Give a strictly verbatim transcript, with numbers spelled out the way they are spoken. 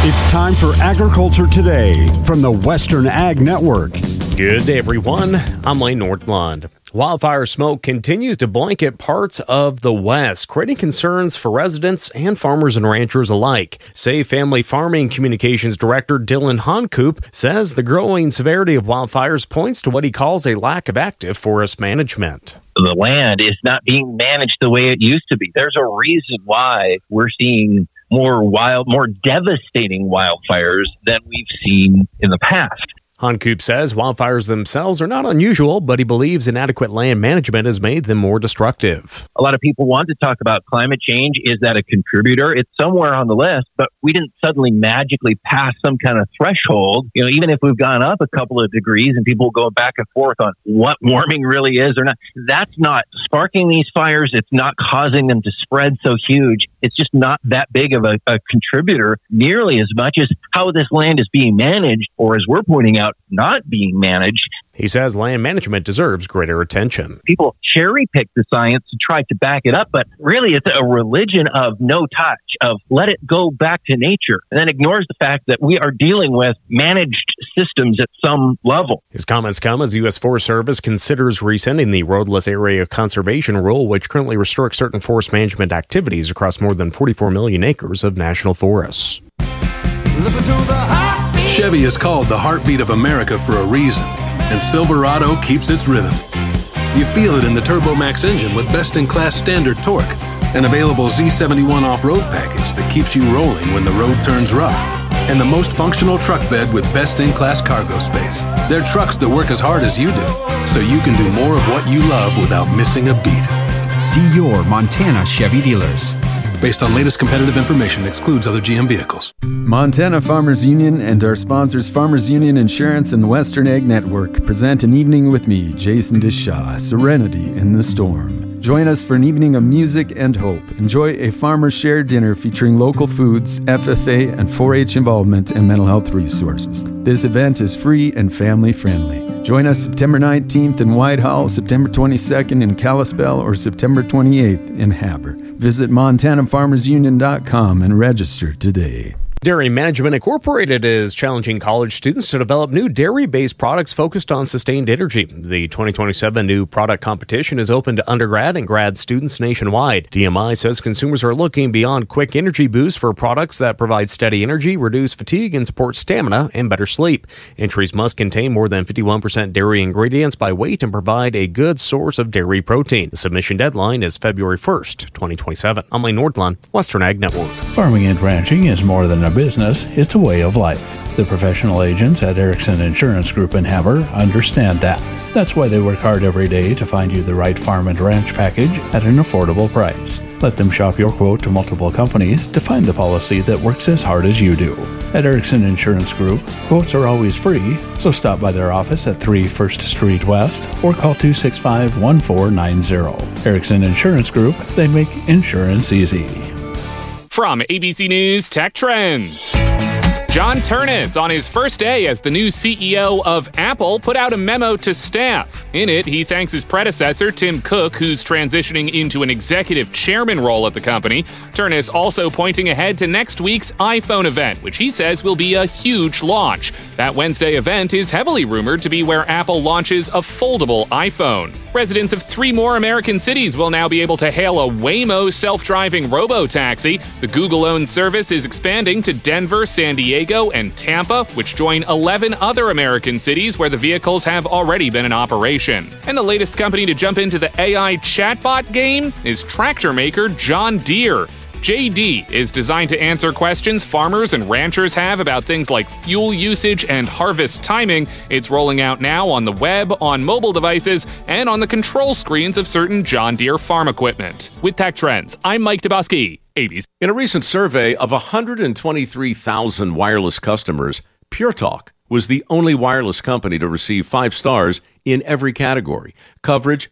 It's time for Agriculture Today from the Western Ag Network. Good day, everyone. I'm Lane Nordlund. Wildfire smoke continues to blanket parts of the West, creating concerns for residents and farmers and ranchers alike. Safe Family Farming Communications Director Dylan Honkoop says the growing severity of wildfires points to what he calls a lack of active forest management. The land is not being managed the way it used to be. There's a reason why we're seeing more wild, more devastating wildfires than we've seen in the past. Honkoop says wildfires themselves are not unusual, but he believes inadequate land management has made them more destructive. A lot of people want to talk about climate change. Is that a contributor? It's somewhere on the list, but we didn't suddenly magically pass some kind of threshold. You know, even if we've gone up a couple of degrees and people go back and forth on what warming really is or not, that's not sparking these fires. It's not causing them to spread so huge. It's just not that big of a, a contributor nearly as much as how this land is being managed, or as we're pointing out, not being managed. He says land management deserves greater attention. People cherry pick the science to try to back it up, but really it's a religion of no touch, of let it go back to nature, and then ignores the fact that we are dealing with managed systems at some level. His comments come as the U S Forest Service considers rescinding the roadless area conservation rule, which currently restricts certain forest management activities across more than forty-four million acres of national forests. Listen to the heartbeat. Chevy is called the heartbeat of America for a reason, and Silverado keeps its rhythm. You feel it in the TurboMax engine with best-in-class standard torque, an available Z seventy-one off-road package that keeps you rolling when the road turns rough, and the most functional truck bed with best-in-class cargo space. They're trucks that work as hard as you do, so you can do more of what you love without missing a beat. See your Montana Chevy dealers. Based on latest competitive information, excludes other G M vehicles. Montana Farmers Union and our sponsors Farmers Union Insurance and the Western Ag Network present An Evening with me, Jason DeShaw, Serenity in the Storm. Join us for an evening of music and hope. Enjoy a farmer's share dinner featuring local foods, F F A and four H involvement, and mental health resources. This event is free and family friendly. Join us September nineteenth in Whitehall, September twenty-second in Kalispell, or September twenty-eighth in Haber. Visit montana farmers union dot com and register today. Dairy Management Incorporated is challenging college students to develop new dairy-based products focused on sustained energy. The twenty twenty-seven new product competition is open to undergrad and grad students nationwide. D M I says consumers are looking beyond quick energy boosts for products that provide steady energy, reduce fatigue, and support stamina and better sleep. Entries must contain more than fifty-one percent dairy ingredients by weight and provide a good source of dairy protein. The submission deadline is February first, twenty twenty-seven. I'm Lane Nordlund, Western Ag Network. Farming and ranching is more than a business, it's a way of life. The professional agents at Erickson Insurance Group in Haber understand that. That's why they work hard every day to find you the right farm and ranch package at an affordable price. Let them shop your quote to multiple companies to find the policy that works as hard as you do. At Erickson Insurance Group, quotes are always free, so stop by their office at three First Street West or call two six five, one four nine zero. Erickson Insurance Group, they make insurance easy. From A B C News Tech Trends. John Ternus, on his first day as the new C E O of Apple, put out a memo to staff. In it, he thanks his predecessor, Tim Cook, who's transitioning into an executive chairman role at the company. Ternus also pointing ahead to next week's iPhone event, which he says will be a huge launch. That Wednesday event is heavily rumored to be where Apple launches a foldable iPhone. Residents of three more American cities will now be able to hail a Waymo self-driving robo-taxi. The Google-owned service is expanding to Denver, San Diego, and Tampa, which join eleven other American cities where the vehicles have already been in operation. And the latest company to jump into the A I chatbot game is tractor maker John Deere. J D is designed to answer questions farmers and ranchers have about things like fuel usage and harvest timing. It's rolling out now on the web, on mobile devices, and on the control screens of certain John Deere farm equipment. With Tech Trends, I'm Mike Dabowski, A B C. In a recent survey of one hundred twenty-three thousand wireless customers, Pure Talk was the only wireless company to receive five stars in every category: coverage,